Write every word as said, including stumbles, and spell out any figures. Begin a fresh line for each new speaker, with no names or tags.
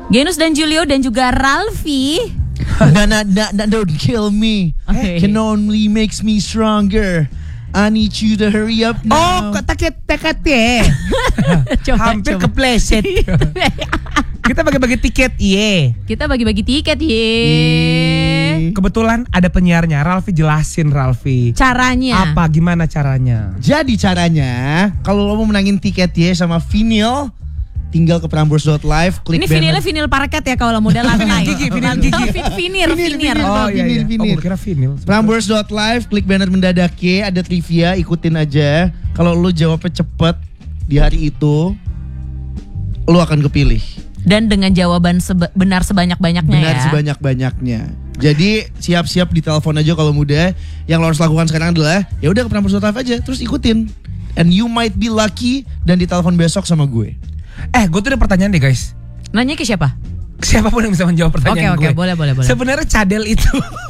Genus dan Julio dan juga Ralfi.
Nah, nah, nah, nah, don't kill me.
Okay.
Can only makes me stronger. I need you to hurry up now.
Oh, taket-taket ya.
Coba,
Hampir
coba.
kepleset. Kita bagi-bagi tiket, ye.
Kita bagi-bagi tiket, ye.
Kebetulan ada penyiarnya, Ralfi jelasin Ralfi.
Caranya.
Apa, gimana caranya?
Jadi caranya, kalau lo mau menangin tiket ya sama vinyl, tinggal ke prambors dot live, klik
Ini
banner.
vinilnya vinil parket ya kalau model lantai.
Gigi, vinil gigi.
Vinir, vinir.
Oh iya, iya.
vinil,
Oh,
vinil.
gue kira vinil.
prambors dot live, klik banner mendadak ya, ada trivia, ikutin aja. Kalau lo jawabnya cepet di hari itu, lo akan kepilih.
Dan dengan jawaban seba- benar sebanyak-banyaknya
Benar
ya.
sebanyak-banyaknya. Jadi siap-siap ditelepon aja kalau muda. Yang lo harus lakukan sekarang adalah ya udah ke prambors dot live aja, terus ikutin. And you might be lucky dan ditelepon besok sama gue.
Eh, gue tuh ada pertanyaan deh guys.
Nanya ke siapa?
Siapapun yang bisa menjawab pertanyaan
Oke, oke,
gue.
boleh, boleh, boleh.
Sebenarnya cadel itu